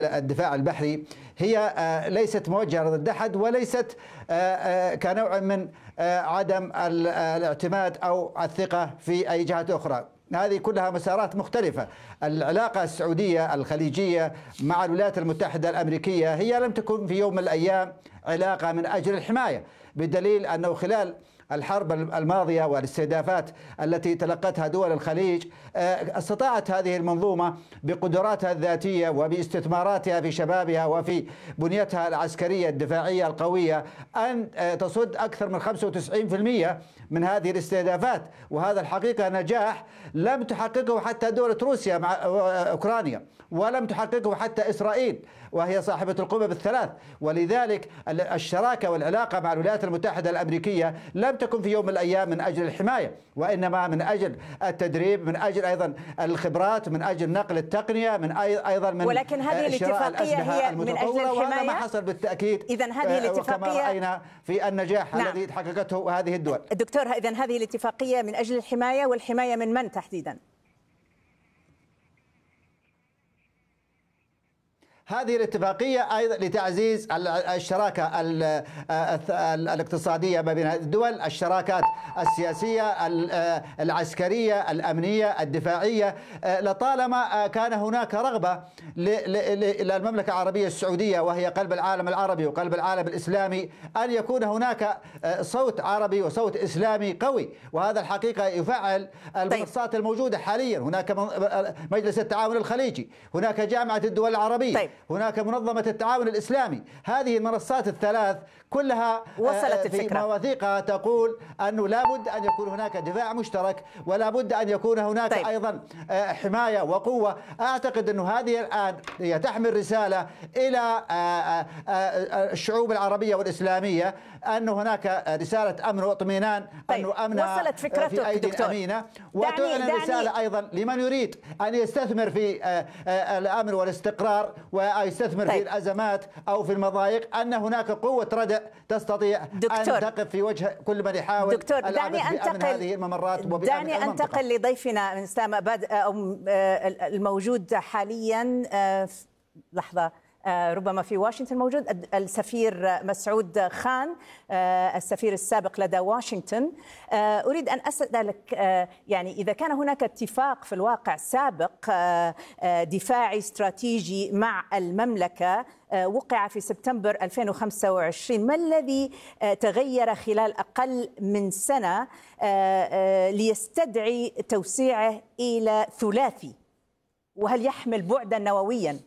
الدفاع البحري هي ليست موجهة ضد أحد، وليست كنوع من عدم الاعتماد أو الثقة في أي جهة أخرى. هذه كلها مسارات مختلفة. العلاقة السعودية الخليجية مع الولايات المتحدة الأمريكية هي لم تكن في يوم من الأيام علاقة من أجل الحماية، بدليل أنه خلال الحرب الماضية والاستهدافات التي تلقتها دول الخليج استطاعت هذه المنظومة بقدراتها الذاتية وباستثماراتها في شبابها وفي بنيتها العسكرية الدفاعية القوية أن تصد أكثر من 95% من هذه الاستهدافات. وهذا الحقيقة نجاح لم تحققه حتى دولة روسيا مع أوكرانيا، ولم تحققه حتى إسرائيل وهي صاحبة القبب الثلاث. ولذلك الشراكة والعلاقة مع الولايات المتحدة الأمريكية لم تكن في يوم من الأيام من أجل الحماية، وإنما من أجل التدريب، من أجل أيضا الخبرات، من أجل نقل التقنية، من أيضا من ولكن هذه الاتفاقية هي من أجل الحماية، وهذا ما حصل بالتأكيد. إذن هذه الاتفاقية وكما رأينا في النجاح الذي حققته هذه الدول. دكتور، إذن هذه الاتفاقية من أجل الحماية، والحماية من من تحديدا؟ هذه الاتفاقية أيضا لتعزيز الشراكة الاقتصادية ما بين الدول، الشراكات السياسية العسكرية الأمنية الدفاعية. لطالما كان هناك رغبة للمملكة العربية السعودية وهي قلب العالم العربي وقلب العالم الإسلامي أن يكون هناك صوت عربي وصوت إسلامي قوي، وهذا الحقيقة يفعل المنصات الموجودة حاليا. هناك مجلس التعاون الخليجي، هناك جامعة الدول العربية، هناك منظمة التعاون الإسلامي. هذه المنصات الثلاث كلها وصلت في مواثيقها تقول أنه لا بد أن يكون هناك دفاع مشترك، ولا بد أن يكون هناك أيضا حماية وقوة. أعتقد أنه هذه الآن هي تحمل رسالة إلى الشعوب العربية والإسلامية أن هناك رسالة أمن واطمئنان، أنه أمنها في أيدي أمينة، وتعلن رسالة أيضا لمن يريد أن يستثمر في الأمن والاستقرار ويستثمر في الأزمات أو في المضايق أن هناك قوة ردع تستطيع أن تقف في وجه كل من يحاول العبث بأمن هذه الممرات وبأمن المنطقة. دعني أنتقل لضيفنا من إسلام أباد الموجود حاليا لحظة ربما في واشنطن، موجود السفير مسعود خان، السفير السابق لدى واشنطن. أريد أن أسألك يعني إذا كان هناك اتفاق في الواقع سابق دفاعي استراتيجي مع المملكة وقع في سبتمبر 2025، ما الذي تغير خلال أقل من سنة ليستدعي توسيعه إلى ثلاثي؟ وهل يحمل بعدا نوويا؟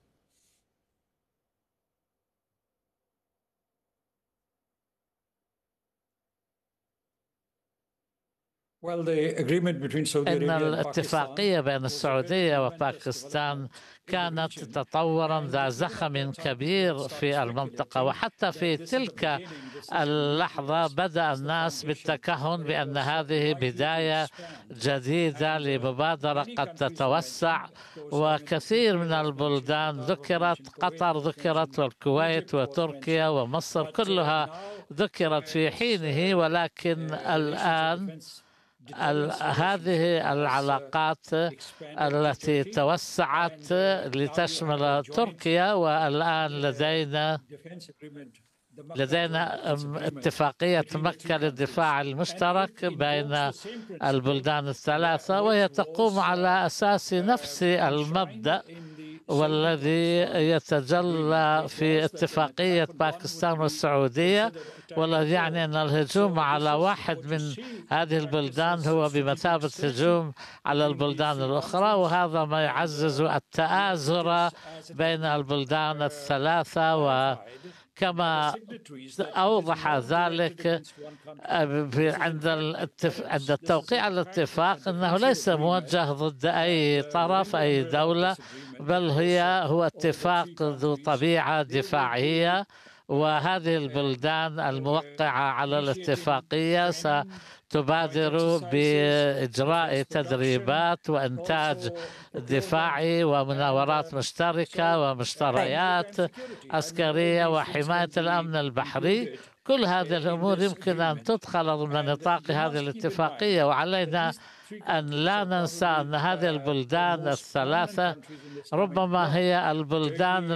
إن الاتفاقية بين السعودية وباكستان كانت تطورا ذا زخم كبير في المنطقة، وحتى في تلك اللحظة بدأ الناس بالتكهن بأن هذه بداية جديدة لمبادرة قد تتوسع، وكثير من البلدان ذكرت، قطر ذكرت والكويت وتركيا ومصر كلها ذكرت في حينه. ولكن الآن هذه العلاقات التي توسعت لتشمل تركيا، والآن لدينا اتفاقية مكة للدفاع المشترك بين البلدان الثلاثة، وهي تقوم على أساس نفس المبدأ والذي يتجلى في اتفاقية باكستان والسعودية، والذي يعني أن الهجوم على واحد من هذه البلدان هو بمثابة هجوم على البلدان الأخرى، وهذا ما يعزز التآزر بين البلدان الثلاثة. وكما أوضح ذلك عند التوقيع على الاتفاق أنه ليس موجه ضد أي طرف أي دولة، بل هو اتفاق ذو طبيعة دفاعية، وهذه البلدان الموقعة على الاتفاقية ستبادر بإجراء تدريبات وإنتاج دفاعي ومناورات مشتركة ومشتريات عسكرية وحماية الأمن البحري. كل هذه الأمور يمكن أن تدخل ضمن نطاق هذه الاتفاقية، وعلينا أن لا ننسى أن هذه البلدان الثلاثة ربما هي البلدان